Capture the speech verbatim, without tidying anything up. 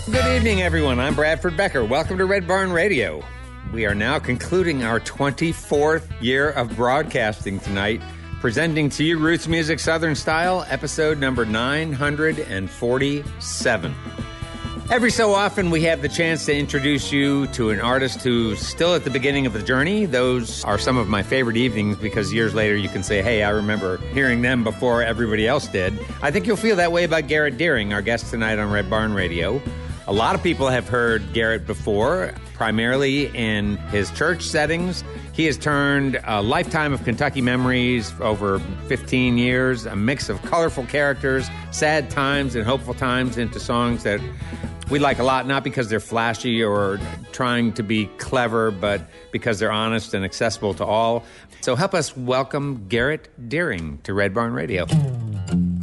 Good evening, everyone. I'm Bradford Becker. Welcome to Red Barn Radio. We are now concluding our twenty-fourth year of broadcasting tonight, presenting to you Roots Music Southern Style, episode number nine hundred forty-seven. Every so often, we have the chance to introduce you to an artist who's still at the beginning of the journey. Those are some of my favorite evenings because years later you can say, hey, I remember hearing them before everybody else did. I think you'll feel that way about Garrett Deering, our guest tonight on Red Barn Radio. A lot of people have heard Garrett before, primarily in his church settings. He has turned a lifetime of Kentucky memories over fifteen years, a mix of colorful characters, sad times, and hopeful times into songs that we like a lot, not because they're flashy or trying to be clever, but because they're honest and accessible to all. So help us welcome Garrett Deering to Red Barn Radio.